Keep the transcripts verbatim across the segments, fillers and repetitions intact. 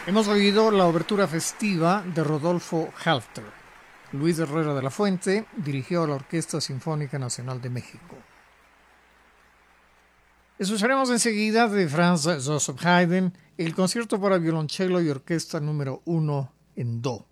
Hemos oído la obertura festiva de Rodolfo Halfter. Luis Herrera de la Fuente dirigió a la Orquesta Sinfónica Nacional de México. Escucharemos enseguida de Franz Joseph Haydn el concierto para violonchelo y orquesta número uno en Do.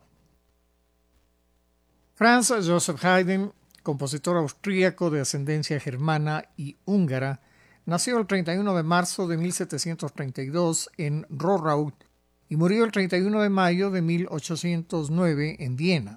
Franz Joseph Haydn, compositor austríaco de ascendencia germana y húngara, nació el treinta y uno de marzo de mil setecientos treinta y dos en Rohrau y murió el treinta y uno de mayo de mil ochocientos nueve en Viena.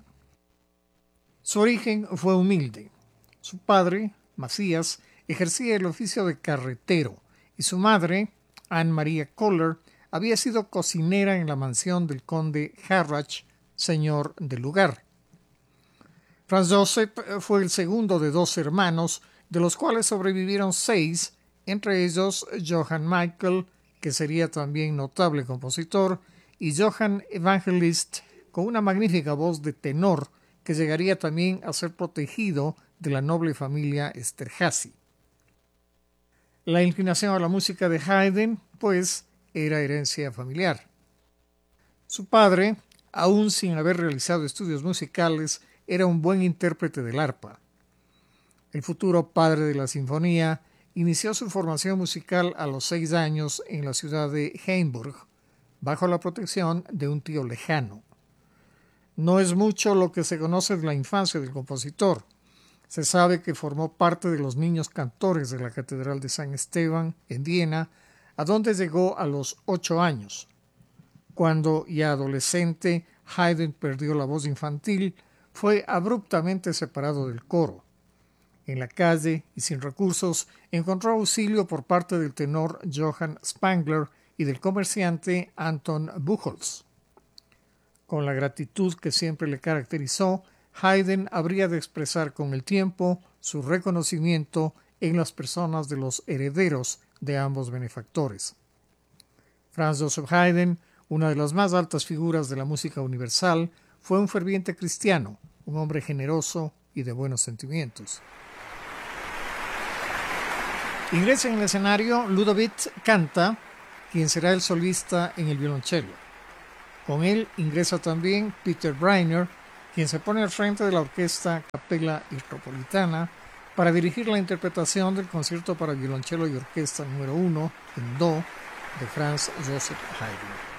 Su origen fue humilde. Su padre, Macías, ejercía el oficio de carretero y su madre, Anne María Koller, había sido cocinera en la mansión del conde Harrach, señor del lugar. Franz Joseph fue el segundo de dos hermanos, de los cuales sobrevivieron seis, entre ellos Johann Michael, que sería también notable compositor, y Johann Evangelist, con una magnífica voz de tenor, que llegaría también a ser protegido de la noble familia Esterházy. La inclinación a la música de Haydn, pues, era herencia familiar. Su padre, aún sin haber realizado estudios musicales, era un buen intérprete del arpa. El futuro padre de la sinfonía inició su formación musical a los seis años en la ciudad de Heimburg, bajo la protección de un tío lejano. No es mucho lo que se conoce de la infancia del compositor. Se sabe que formó parte de los niños cantores de la Catedral de San Esteban en Viena, a donde llegó a los ocho años. Cuando, ya adolescente, Haydn perdió la voz infantil, fue abruptamente separado del coro. En la calle y sin recursos, encontró auxilio por parte del tenor Johann Spangler y del comerciante Anton Buchholz. Con la gratitud que siempre le caracterizó, Haydn habría de expresar con el tiempo su reconocimiento en las personas de los herederos de ambos benefactores. Franz Joseph Haydn, una de las más altas figuras de la música universal, fue un ferviente cristiano, un hombre generoso y de buenos sentimientos. Ingresa en el escenario Ludovic Canta, quien será el solista en el violonchelo. Con él ingresa también Peter Breiner, quien se pone al frente de la orquesta Capella Metropolitana para dirigir la interpretación del concierto para violonchelo y orquesta número uno en Do de Franz Joseph Haydn.